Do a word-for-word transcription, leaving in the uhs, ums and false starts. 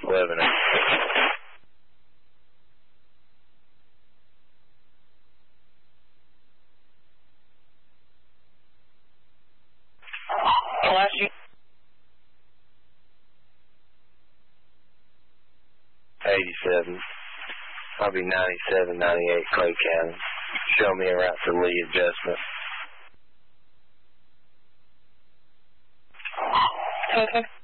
eleven. Classy. eighty-seven. I'll be ninety-seven, ninety-eight Clay County. Show me a route to Lee adjustment. Okay.